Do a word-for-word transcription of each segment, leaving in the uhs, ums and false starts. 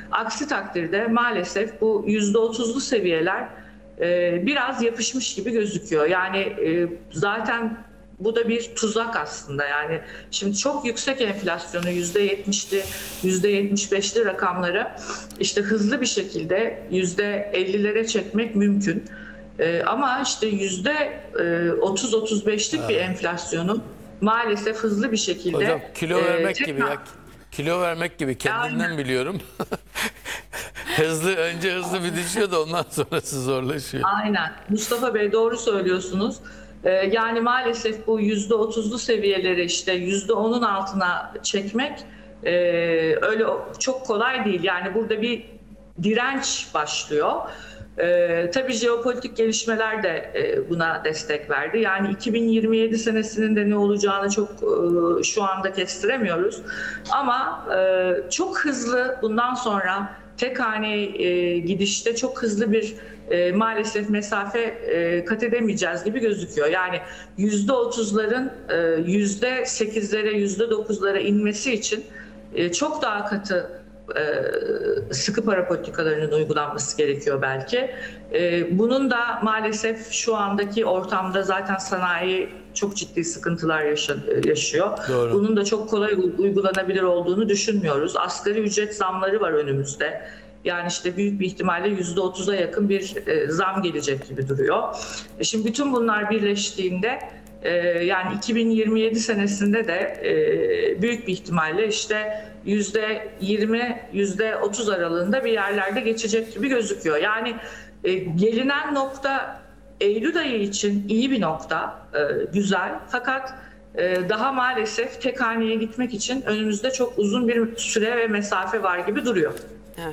Aksi takdirde maalesef bu yüzde otuzlu seviyeler e, biraz yapışmış gibi gözüküyor. Yani e, zaten bu da bir tuzak aslında. Yani şimdi çok yüksek enflasyonu yüzde yetmişli, yüzde yetmiş beşli rakamları işte hızlı bir şekilde yüzde ellilere çekmek mümkün. Ee, ama işte yüzde otuz otuz beşlik bir enflasyonu maalesef hızlı bir şekilde Hocam kilo e, vermek tekrar... gibi ya. Kilo vermek gibi kendimden Aynen. biliyorum. Hızlı önce hızlı bir düşüyor da ondan sonrası zorlaşıyor. Aynen. Mustafa Bey doğru söylüyorsunuz. Ee, yani maalesef bu yüzde otuzlu seviyeleri işte yüzde onun altına çekmek e, öyle çok kolay değil. Yani burada bir direnç başlıyor. Ee, tabii jeopolitik gelişmeler de e, buna destek verdi. Yani iki bin yirmi yedi senesinin de ne olacağını çok e, şu anda kestiremiyoruz. Ama e, çok hızlı bundan sonra tek hane e, gidişte çok hızlı bir e, maalesef mesafe e, kat edemeyeceğiz gibi gözüküyor. Yani yüzde otuzların e, yüzde sekizlere, yüzde dokuzlara inmesi için e, çok daha katı e, sıkı para politikalarının uygulanması gerekiyor belki. E, bunun da maalesef şu andaki ortamda zaten sanayi çok ciddi sıkıntılar yaşa, yaşıyor. Doğru. Bunun da çok kolay uygulanabilir olduğunu düşünmüyoruz. Asgari ücret zamları var önümüzde. Yani işte büyük bir ihtimalle yüzde otuza yakın bir e, zam gelecek gibi duruyor. E şimdi bütün bunlar birleştiğinde e, yani iki bin yirmi yedi senesinde de e, büyük bir ihtimalle işte yüzde yirmi, yüzde otuz aralığında bir yerlerde geçecek gibi gözüküyor. Yani e, gelinen nokta Eylül ayı için iyi bir nokta, e, güzel. Fakat e, daha maalesef tek haneye gitmek için önümüzde çok uzun bir süre ve mesafe var gibi duruyor. Evet.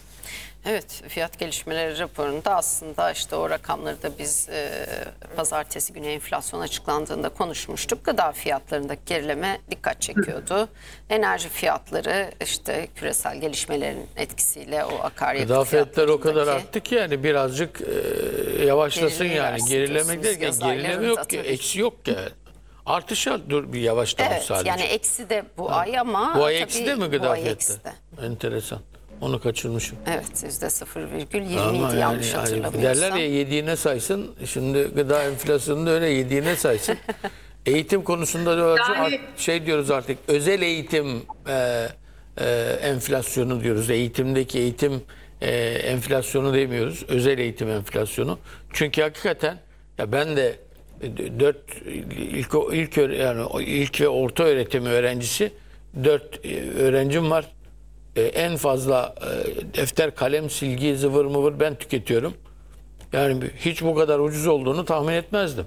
Evet, fiyat gelişmeleri raporunda aslında işte o rakamları da biz e, pazartesi günü enflasyon açıklandığında konuşmuştuk. Gıda fiyatlarındaki gerileme dikkat çekiyordu. Enerji fiyatları işte küresel gelişmelerin etkisiyle o akaryakıt Gıda fiyatları o kadar fiyatlarındaki- arttı ki yani birazcık e, yavaşlasın Gerilemeyi yani. versin Gerileme diyorsunuz derken yaz gerileme aylarında yok ki, tabii. eksi yok ki. Artışa dur bir yavaşlamış Evet, sadece. yani eksi de bu ay ama Bu ay tabii eksi de mi bu gıda ay fiyatları? eksi de. Enteresan. Onu kaçırmışım. Evet, yüzde sıfır virgül Ama yirmi idi yani, yanlış yani hatırlamıyorsam. derler ya yediğine saysın. Şimdi gıda enflasyonunda öyle yediğine saysın. Eğitim konusunda da Yani- şey diyoruz artık, özel eğitim e, e, enflasyonu diyoruz. Eğitimdeki eğitim e, enflasyonu demiyoruz. Özel eğitim enflasyonu. Çünkü hakikaten ya ben de dört ilk ilk yani ilk ve orta öğretim öğrencisi dört öğrencim var. En fazla defter, kalem, silgi, zıvır mıvır ben tüketiyorum. Yani hiç bu kadar ucuz olduğunu tahmin etmezdim.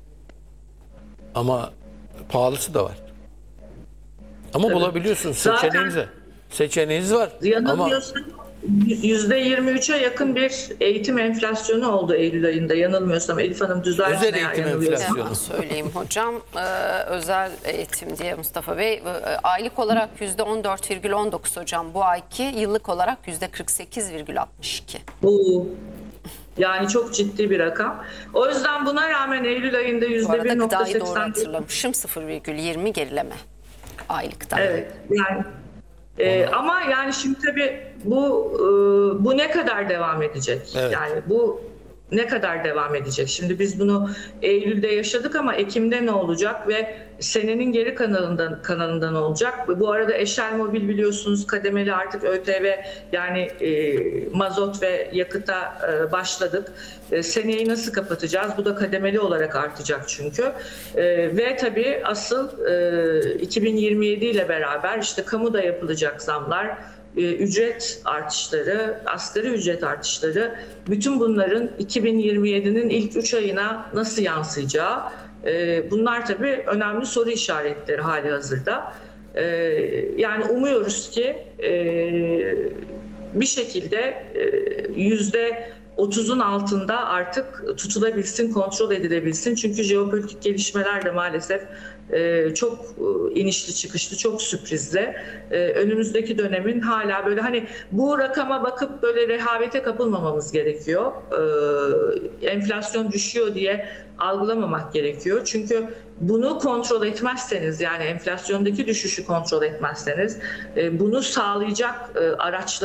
Ama pahalısı da var. Ama bulabiliyorsunuz. Zaten- Seçeneğiniz var. Seçeneğiniz var. Ama Yanılmıyorsam yüzde yirmi üçe yakın bir eğitim enflasyonu oldu Eylül ayında. Yanılmıyorsam Elif Hanım düzeltin Özel eğer eğitim yanılıyorsam. enflasyonu. Hemen söyleyeyim hocam. Ee, özel eğitim diye Mustafa Bey. Ee, aylık olarak yüzde on dört virgül on dokuz hocam bu ayki. Yıllık olarak yüzde kırk sekiz virgül altmış iki. Oo. Yani çok ciddi bir rakam. O yüzden buna rağmen Eylül ayında Bu yüzde arada bir nokta gıdayı doğru seksen. hatırlamışım. sıfır virgül yirmi gerileme aylıkta. Evet. Yani e, ama yani şimdi tabii bu e, bu ne kadar devam edecek? Evet. Yani bu ne kadar devam edecek? Şimdi biz bunu Eylül'de yaşadık ama Ekim'de ne olacak ve senenin geri kanalından kanalından olacak. Bu arada Eşel Mobil biliyorsunuz kademeli artık ÖTV yani e, mazot ve yakıta e, başladık. E, seneyi nasıl kapatacağız? Bu da kademeli olarak artacak çünkü. E, ve tabii asıl e, iki bin yirmi yedi ile beraber işte kamuda yapılacak zamlar, ücret artışları, asgari ücret artışları, bütün bunların iki bin yirmi yedinin ilk üç ayına nasıl yansıyacağı, bunlar tabii önemli soru işaretleri hali hazırda. Yani umuyoruz ki bir şekilde yüzde otuzun altında artık tutulabilsin, kontrol edilebilsin. Çünkü jeopolitik gelişmeler de maalesef e, çok e, inişli çıkışlı, çok sürprizli. E, önümüzdeki dönemin hala böyle hani bu rakama bakıp böyle rehavete kapılmamamız gerekiyor. E, enflasyon düşüyor diye algılamamak gerekiyor. Çünkü bunu kontrol etmezseniz yani enflasyondaki düşüşü kontrol etmezseniz e, bunu sağlayacak e, araçlar